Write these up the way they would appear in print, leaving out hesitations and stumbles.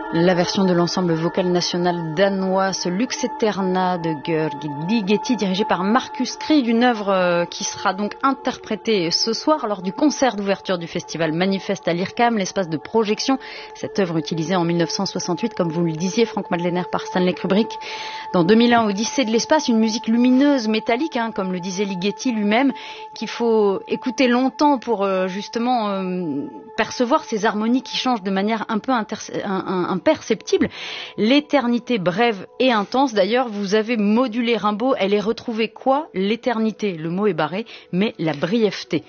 La version de l'ensemble vocal national danois, ce Lux Eterna de Georg Ligeti, dirigé par Marcus Krieg, une œuvre qui sera donc interprétée ce soir lors du concert d'ouverture du festival Manifeste à l'IRCAM, l'espace de projection. Cette œuvre utilisée en 1968, comme vous le disiez, Franck Madlener, par Stanley Kubrick. Dans 2001, Odyssée de l'espace, une musique lumineuse, métallique, comme le disait Ligeti lui-même, qu'il faut écouter longtemps pour justement percevoir ces harmonies qui changent de manière un peu imperceptible. L'éternité brève et intense. D'ailleurs, vous avez modulé Rimbaud. Elle est retrouvée quoi? L'éternité. Le mot est barré, mais la brièveté.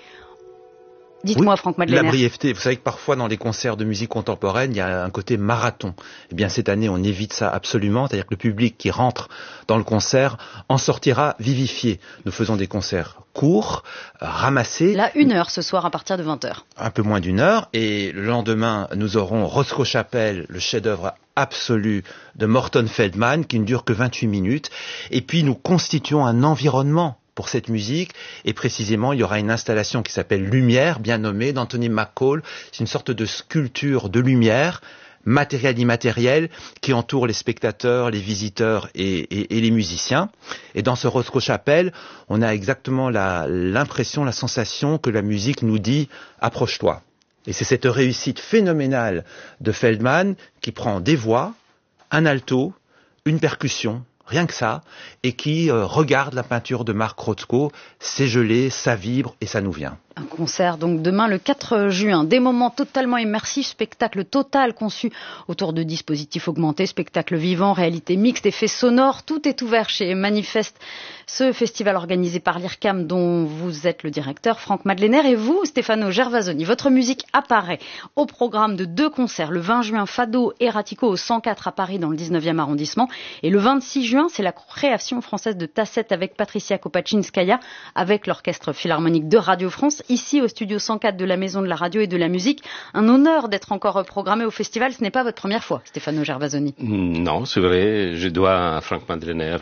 Dites-moi, oui, Franck Madlener. La brièveté. Vous savez que parfois dans les concerts de musique contemporaine, il y a un côté marathon. Eh bien, cette année, on évite ça absolument. C'est-à-dire que le public qui rentre dans le concert en sortira vivifié. Nous faisons des concerts courts, ramassés. Là, 1 heure ce soir à partir de 20h. Un peu moins d'1 heure. Et le lendemain, nous aurons Roscoe Chapelle, le chef-d'œuvre absolu de Morton Feldman, qui ne dure que 28 minutes. Et puis, nous constituons un environnement pour cette musique, et précisément il y aura une installation qui s'appelle Lumière, bien nommée, d'Anthony McCall. C'est une sorte de sculpture de lumière, matériel immatériel, qui entoure les spectateurs, les visiteurs et les musiciens. Et dans ce Roscoe Chapelle, on a exactement l'impression, la sensation que la musique nous dit « approche-toi ». Et c'est cette réussite phénoménale de Feldman qui prend des voix, un alto, une percussion, rien que ça, et qui regarde la peinture de Mark Rothko, c'est gelé, ça vibre et ça nous vient. Un concert donc demain le 4 juin, des moments totalement immersifs, spectacle total conçu autour de dispositifs augmentés, spectacle vivant, réalité mixte, effets sonores, tout est ouvert chez Manifeste, ce festival organisé par l'IRCAM dont vous êtes le directeur, Franck Madlener, et vous, Stefano Gervasoni. Votre musique apparaît au programme de 2 concerts, le 20 juin Fado Erratico au 104 à Paris dans le 19e arrondissement, et le 26 juin c'est la création française de Tacette avec Patricia Kopachinskaya, avec l'Orchestre Philharmonique de Radio France, ici au studio 104 de la Maison de la Radio et de la Musique. Un honneur d'être encore programmé au festival. Ce n'est pas votre première fois, Stefano Gervasoni. Non, c'est vrai. Je dois à Franck Madlener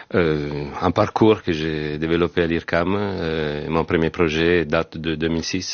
un parcours que j'ai développé à l'IRCAM. Mon premier projet date de 2006.